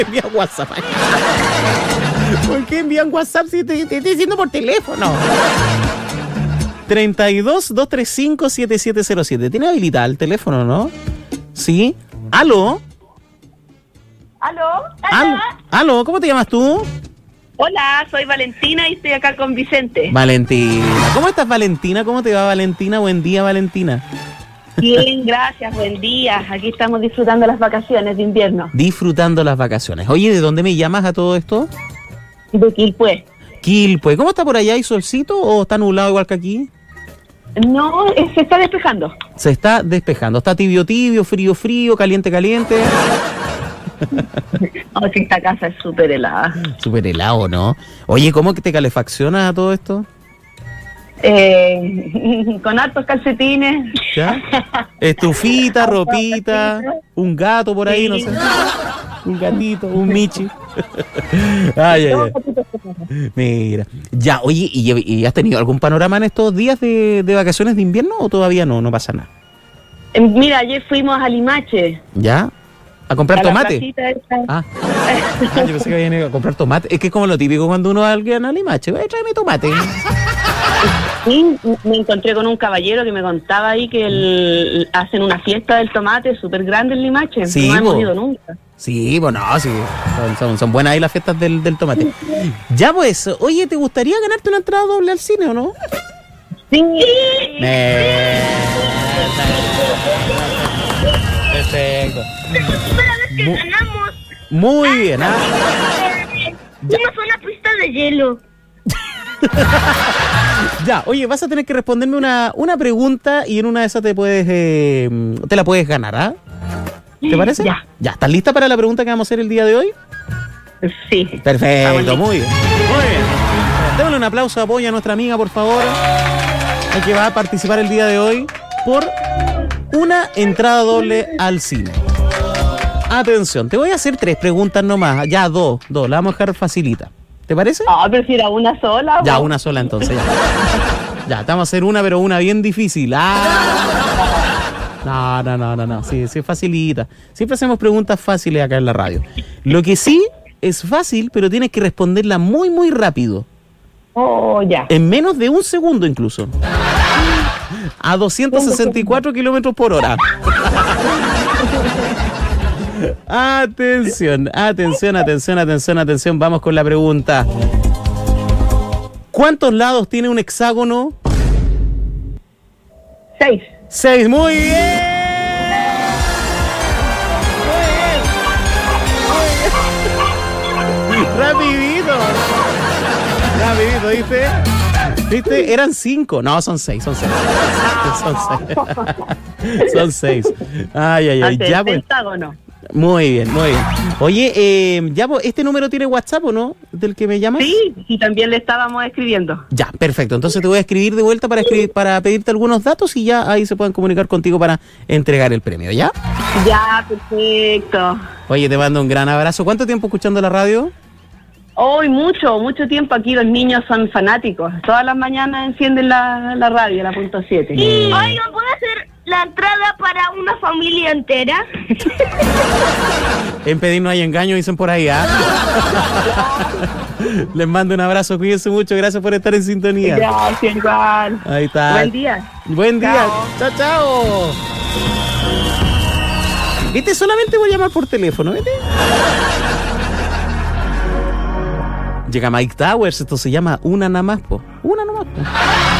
envían WhatsApp? ¿Por qué envían WhatsApp si te estoy diciendo por teléfono? 32-235-7707. ¿Tiene habilitado el teléfono, no? ¿Sí? ¿Aló? ¿Aló? ¿Cómo te llamas tú? Hola, soy Valentina y estoy acá con Vicente. Valentina. ¿Cómo estás, Valentina? ¿Cómo te va, Valentina? Buen día, Valentina. Bien, gracias, buen día. Aquí estamos disfrutando las vacaciones de invierno. Disfrutando las vacaciones. Oye, ¿de dónde me llamas a todo esto? De Quilpué. Quilpué. ¿Cómo está por allá? ¿Hay solcito o está nublado igual que aquí? No, se está despejando. Se está despejando. Está tibio, tibio, frío, frío, caliente, caliente. Oh, sí, esta casa es súper helada. Súper helado, ¿no? Oye, ¿cómo que te calefacciona a todo esto? Con hartos calcetines. ¿Ya? Estufita, ropita, un gato por ahí, Sí. no sé. Un gatito, un michi. Ay, ay, ay. Mira. Ya, oye, ¿y has tenido algún panorama en estos días de vacaciones de invierno o todavía no? No pasa nada. Mira, ayer fuimos a Limache. ¿Ya? ¿A comprar a la tomate? placita esta. Yo pensé que habían ido a comprar tomate. Es que es como lo típico cuando uno va a alguien a Limache. Tráeme tomate. Sí, me encontré con un caballero que me contaba ahí que hacen una fiesta del tomate súper grande en Limache. Sí, no hemos po. ido nunca. Sí, bueno, sí. Son buenas ahí las fiestas del tomate. Ya pues, oye, ¿te gustaría ganarte una entrada doble al cine o no? Sí. Perfecto. Que ganamos. Muy bien, ¿ah? Fuimos a una pista de hielo. Ya, oye, vas a tener que responderme una pregunta y en una de esas te la puedes ganar, ¿ah? ¿Te parece? Ya. Ya, ¿estás lista para la pregunta que vamos a hacer el día de hoy? Sí. Perfecto, muy bien. Muy bien. Démosle un aplauso de apoyo a nuestra amiga, por favor, que va a participar el día de hoy por una entrada doble al cine. Atención, te voy a hacer 3 preguntas nomás. Ya, dos. La vamos a dejar facilita. ¿Te parece? Ah, pero si era una sola. Ya, po. una sola entonces, ya. Ya, te vamos a hacer una, pero una bien difícil. No. Sí, facilita. Siempre hacemos preguntas fáciles acá en la radio. Lo que sí es fácil, pero tienes que responderla muy, muy rápido. Oh, ya. En menos de un segundo incluso. A 264 kilómetros por hora. Atención. Vamos con la pregunta. ¿Cuántos lados tiene un hexágono? 6. 6. Muy bien. Rapidito, ¿viste? Eran 5. No, son 6. Son 6. Ay. Ya, pues. Pentágono. Muy bien. Oye, ya, pues, ¿este número tiene WhatsApp o no? ¿Del que me llamas? Sí, y también le estábamos escribiendo. Ya, perfecto. Entonces te voy a escribir de vuelta para pedirte algunos datos y ya ahí se pueden comunicar contigo para entregar el premio, ¿ya? Ya, perfecto. Oye, te mando un gran abrazo. ¿Cuánto tiempo escuchando la radio? Hoy mucho tiempo aquí los niños son fanáticos. Todas las mañanas encienden la radio, la punto 7. Oigan, ¿puedo hacer la entrada para una familia entera? En pedir no hay engaño, dicen por ahí, ¿ah? Les mando un abrazo, cuídense mucho, gracias por estar en sintonía. Gracias, igual. Ahí está. Buen día. Buen día. Chao. ¿Viste? Solamente voy a llamar por teléfono, ¿viste? Llega Mike Towers, esto se llama Una Nada Más, po.